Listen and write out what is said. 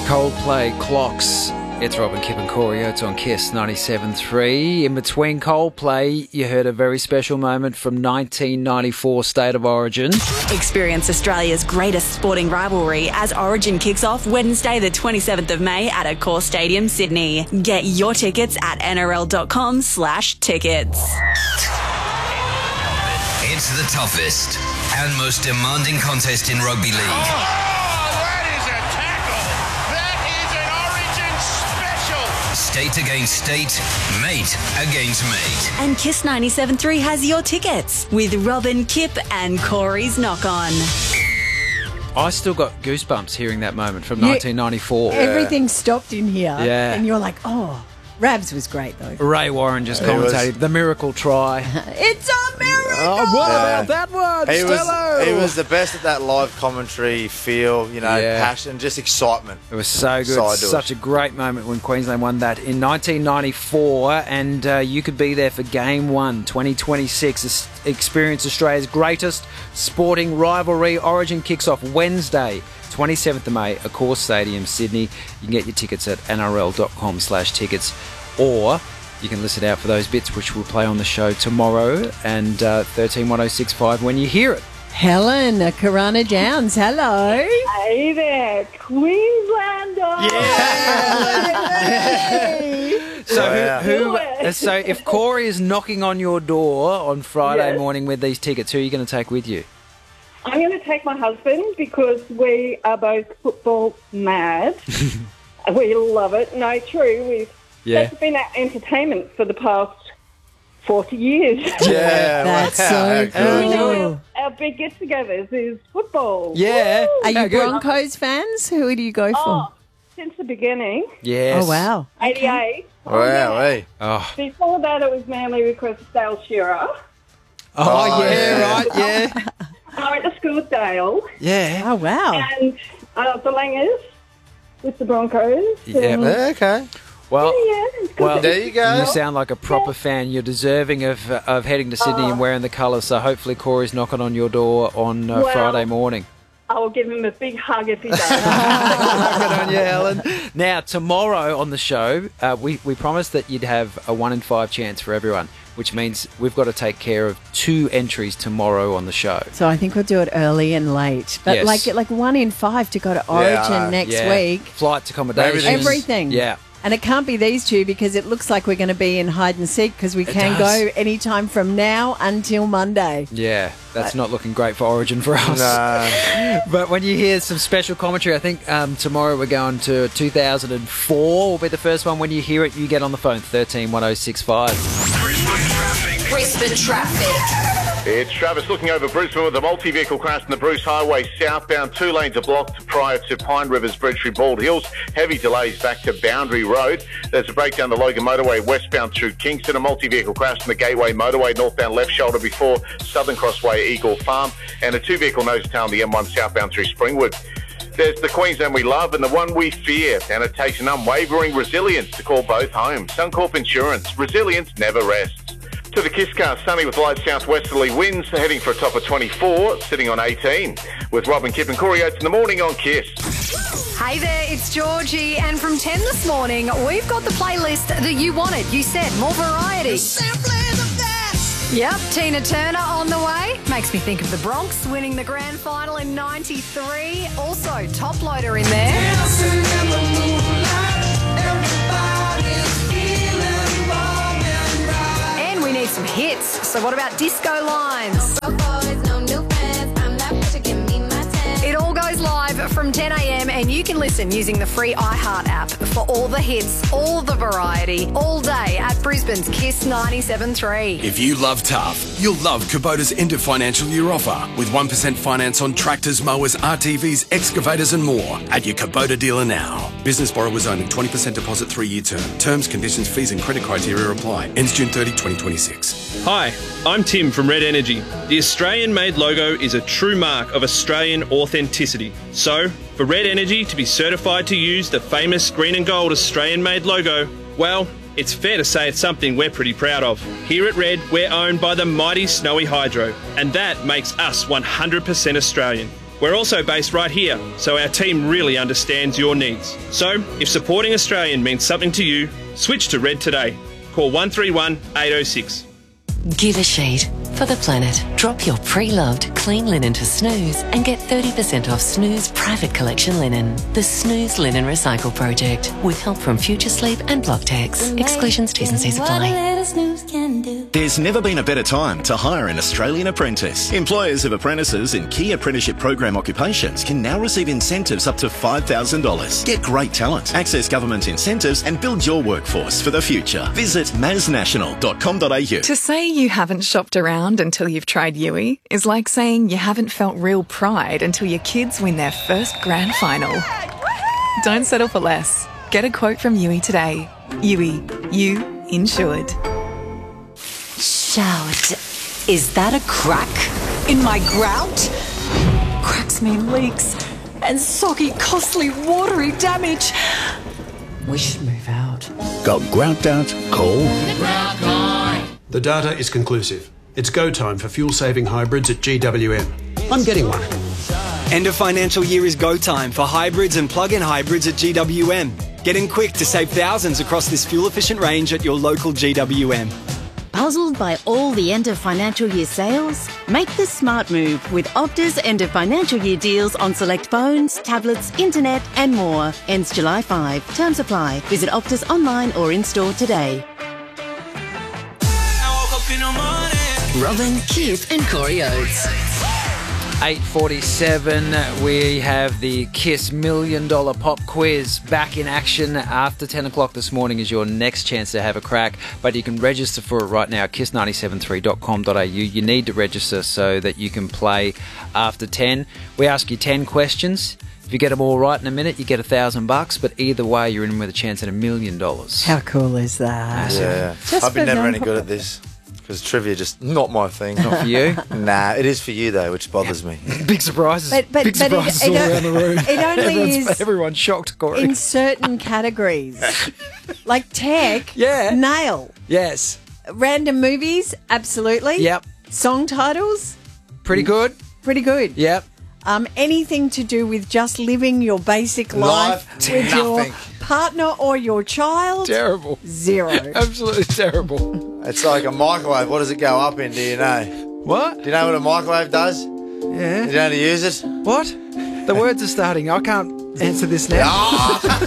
Coldplay, Clocks. It's Robin, Kip and Corey. It's on KISS 97.3. In between Coldplay, you heard a very special moment from 1994 State of Origin. Experience Australia's greatest sporting rivalry as Origin kicks off Wednesday the 27th of May at Accor Stadium, Sydney. Get your tickets at nrl.com/tickets. It's the toughest and most demanding contest in rugby league. State against state, mate against mate. And KISS 97.3 has your tickets with Robin, Kip and Corey's Knock On. I still got goosebumps hearing that moment from 1994. Everything stopped in here. Yeah. And you're like, oh, Rabs was great though. Ray Warren just commentated the miracle try. It's a miracle! Oh, what about that one, He Stello? was the best at that live commentary feel, passion, just excitement. It was so good. Such a great moment when Queensland won that in 1994, and you could be there for Game 1, 2026. Experience Australia's greatest sporting rivalry. Origin kicks off Wednesday, 27th of May, Accor Stadium, Sydney. You can get your tickets at nrl.com/tickets, or you can listen out for those bits which we'll play on the show tomorrow and 131065 when you hear it. Helen, Karana Downs, hello. Hey there, Queenslander. So so if Corey is knocking on your door on Friday morning with these tickets, who are you going to take with you? I'm going to take my husband because we are both football mad. We love it. No, true. That's been our entertainment for the past 40 years. Yeah, That's so cool. Our big get-togethers is football. Yeah. Woo! Are you Broncos fans? Who do you go for? Oh, since the beginning, Yes. Oh, wow. 88. Wow, Oh, Before that, it was mainly because of Dale Shearer. right, yeah. I went to school with Dale. Yeah. Oh, wow. And the Langers with the Broncos. Yeah. okay. Well, There you go. you sound like a proper fan. You're deserving of heading to Sydney and wearing the colours, so hopefully Corey's knocking on your door on Friday morning. I will give him a big hug if he does. Good on you, Helen. Now, tomorrow on the show, we promised that you'd have a 1 in 5 chance for everyone, which means we've got to take care of 2 entries tomorrow on the show. So I think we'll do it early and late. But Yes. like 1 in 5 to go to Origin next week. Flights, accommodations. Everything. Yeah. And it can't be these two because it looks like we're going to be in hide and seek because we can does. go anytime from now until Monday. Yeah, that's not looking great for Origin for us. No. But when you hear some special commentary, I think tomorrow we're going to 2004 will be the first one. When you hear it, you get on the phone, 131065. Brisbane traffic. It's Travis looking over Brisbane with a multi-vehicle crash in the Bruce Highway southbound. 2 lanes are blocked prior to Pine Rivers Bridge through Bald Hills. Heavy delays back to Boundary Road. There's a breakdown the Logan Motorway westbound through Kingston. A multi-vehicle crash in the Gateway Motorway northbound left shoulder before Southern Crossway Eagle Farm. And a 2-vehicle nose tail on the M1 southbound through Springwood. There's the Queensland we love and the one we fear, and it takes an unwavering resilience to call both home. Suncorp Insurance. Resilience never rests. To the KISS car, sunny with light southwesterly winds, heading for a top of 24, sitting on 18. With Robin, Kip and Corey Oates in the morning on KISS. Hey there, it's Georgie, and from 10 this morning, we've got the playlist that you wanted. You said more variety. Yep, Tina Turner on the way. Makes me think of the Bronx winning the grand final in 93. Also, Top Loader in there. And we need some hits. So what about Disco Lines? It all goes live from 10 a.m. and you can listen using the free iHeart app for all the hits, all the variety, all day at Brisbane's KISS 97.3. If you love tough, you'll love Kubota's end of financial year offer with 1% finance on tractors, mowers, RTVs, excavators and more at your Kubota dealer now. Business borrowers only, 20% deposit 3-year term. Terms, conditions, fees and credit criteria apply. Ends June 30, 2026. Hi, I'm Tim from Red Energy. The Australian-made logo is a true mark of Australian authenticity. So, for Red Energy to be certified to use the famous green and gold Australian-made logo, well, it's fair to say it's something we're pretty proud of. Here at Red, we're owned by the mighty Snowy Hydro, and that makes us 100% Australian. We're also based right here, so our team really understands your needs. So, if supporting Australian means something to you, switch to Red today. Call 131 806. Give a sheet for the planet. Drop your pre-loved clean linen to Snooze and get 30% off Snooze private collection linen. The Snooze Linen Recycle Project, with help from Future Sleep and Blocktex. Exclusions, T's and C's apply. There's never been a better time to hire an Australian apprentice. Employers of apprentices in key apprenticeship program occupations can now receive incentives up to $5,000. Get great talent, access government incentives and build your workforce for the future. Visit masnational.com.au. To say you haven't shopped around until you've tried Yui is like saying you haven't felt real pride until your kids win their first grand final. Don't settle for less. Get a quote from Yui today. Yui, you insured. Shout. Is that a crack in my grout? Cracks mean leaks and soggy, costly, watery damage. We should move out. Got grout out? Call The data is conclusive. It's go time for fuel-saving hybrids at GWM. I'm getting one. End of financial year is go time for hybrids and plug-in hybrids at GWM. Get in quick to save thousands across this fuel-efficient range at your local GWM. Puzzled by all the end of financial year sales? Make the smart move with Opta's end of financial year deals on select phones, tablets, internet and more. Ends July 5. Terms apply. Visit Opta's online or in-store today. Robin, Keith and Corey Oates. 8:47, we have the KISS $1 Million Pop Quiz back in action after 10 o'clock this morning is your next chance to have a crack, but you can register for it right now, kiss973.com.au. You need to register so that you can play after 10. We ask you 10 questions. If you get them all right in a minute, you get $1,000, but either way, you're in with a chance at $1 million. How cool is that? Yeah. I've been never any good at this. Because trivia just not my thing. Not for you? Nah, it is for you though, which bothers me. Big surprises. Big surprises all around the room. It only is everyone's shocked, Corey. in certain categories, like tech. Yeah. Nail. Yes. Random movies. Absolutely. Yep. Song titles. Pretty good. Pretty good. Yep. Anything to do with just living your basic life with your partner or your child. Terrible. 0. Absolutely terrible. It's like a microwave. What does it go up in, do you know? What? Do you know what a microwave does? Yeah. You know how to use it? What? The words are starting. I can't answer this now.